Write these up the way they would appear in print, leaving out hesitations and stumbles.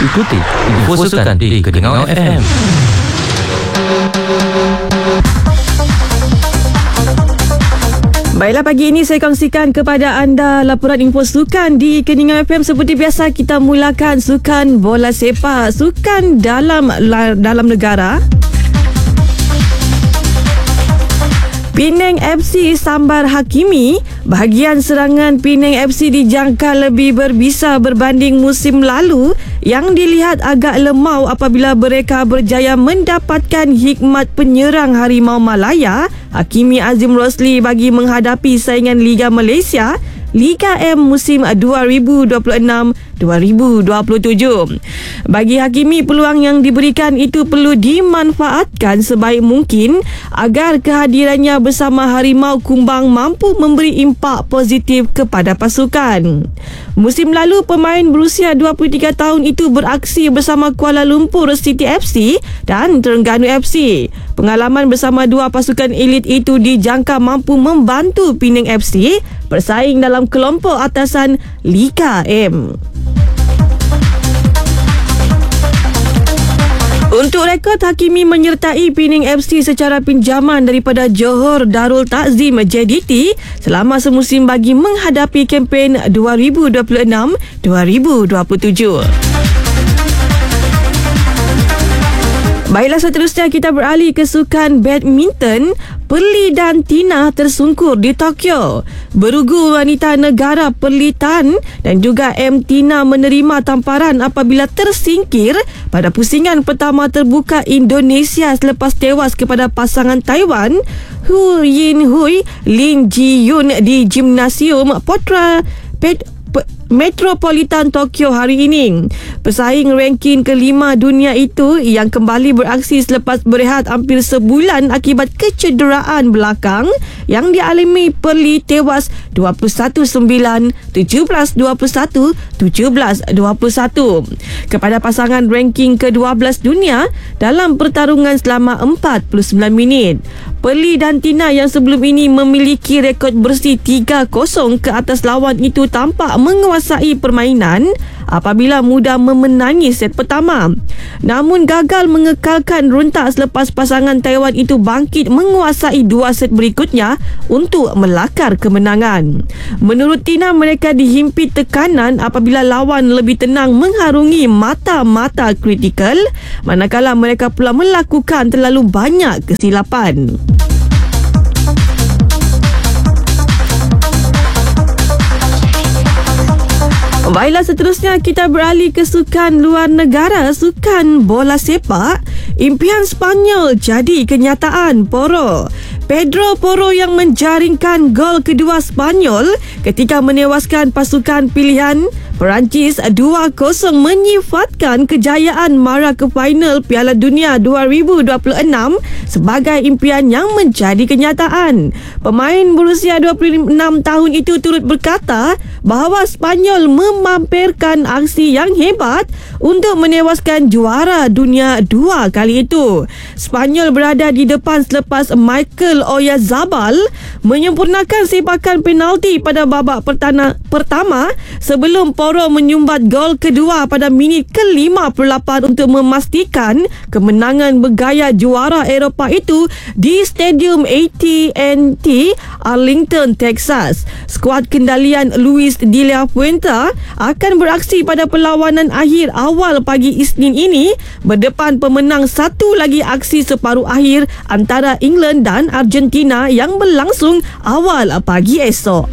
Ikuti info sukan di Keningau FM. Baiklah, pagi ini saya kongsikan kepada anda laporan info sukan di Keningau FM. Seperti biasa, kita mulakan sukan bola sepak, sukan dalam negara. Penang FC sambar Hakimi. Bahagian serangan Penang FC dijangka lebih berbisa berbanding musim lalu yang dilihat agak lemau apabila mereka berjaya mendapatkan hikmat penyerang Harimau Malaya Hakimi Azim Rosli bagi menghadapi saingan Liga Malaysia Liga M musim 2026-2027. Bagi Hakimi, peluang yang diberikan itu perlu dimanfaatkan sebaik mungkin agar kehadirannya bersama Harimau Kumbang mampu memberi impak positif kepada pasukan. Musim lalu, pemain berusia 23 tahun itu beraksi bersama Kuala Lumpur City FC dan Terengganu FC. Pengalaman bersama dua pasukan elit itu dijangka mampu membantu Penang FC bersaing dalam kelompok atasan Liga M. Untuk rekod, Hakimi menyertai Penang FC secara pinjaman daripada Johor Darul Takzim JDT selama semusim bagi menghadapi kempen 2026-2027. Baiklah, seterusnya kita beralih ke sukan badminton. Perli dan Tina tersungkur di Tokyo. Berugu wanita negara Perli Tan dan juga M. Tina menerima tamparan apabila tersingkir pada pusingan pertama terbuka Indonesia selepas tewas kepada pasangan Taiwan Hu Yin Hui Lin Ji Yun di Gimnasium Metropolitan Tokyo hari ini. Pesaing ranking kelima dunia itu yang kembali beraksi selepas berehat hampir sebulan akibat kecederaan belakang yang dialami Perli tewas 21-9, 17-21, 17-21 kepada pasangan ranking ke-12 dunia dalam pertarungan selama 49 minit. Perli dan Tina yang sebelum ini memiliki rekod bersih 3-0 ke atas lawan itu tampak menguasai permainan apabila mudah memenangi set pertama. Namun gagal mengekalkan runtak selepas pasangan Taiwan itu bangkit menguasai dua set berikutnya untuk melakar kemenangan. Menurut Tina, mereka dihimpit tekanan apabila lawan lebih tenang mengharungi mata-mata kritikal, manakala mereka pula melakukan terlalu banyak kesilapan. Baiklah, seterusnya kita beralih ke sukan luar negara, sukan bola sepak. Impian Spanyol jadi kenyataan. Pedro Porro yang menjaringkan gol kedua Spanyol ketika menewaskan pasukan pilihan Perancis 2-0 menyifatkan kejayaan mara ke final Piala Dunia 2026 sebagai impian yang menjadi kenyataan. Pemain berusia 26 tahun itu turut berkata bahawa Spanyol memamerkan aksi yang hebat untuk menewaskan juara dunia dua kali itu. Spanyol berada di depan selepas Michael Oyarzabal menyempurnakan sepakan penalti pada babak pertama sebelum Porro menyumbat gol kedua pada minit ke-58 untuk memastikan kemenangan bergaya juara Eropah itu di Stadium AT&T Arlington, Texas. Skuad kendalian Luis de la Fuente akan beraksi pada perlawanan akhir awal pagi Isnin ini berdepan pemenang satu lagi aksi separuh akhir antara England dan Argentina yang berlangsung awal pagi esok.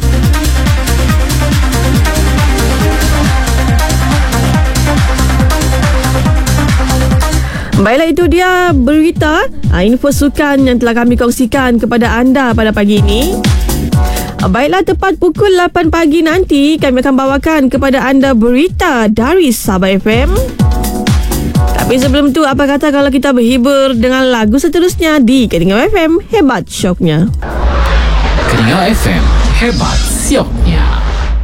Baiklah, itu dia berita info sukan yang telah kami kongsikan kepada anda pada pagi ini. Baiklah, tepat pukul 8 pagi nanti kami akan bawakan kepada anda berita dari Sabah FM. Tapi sebelum tu, apa kata kalau kita berhibur dengan lagu seterusnya di Keningau FM, hebat syoknya. Keningau FM, hebat syoknya.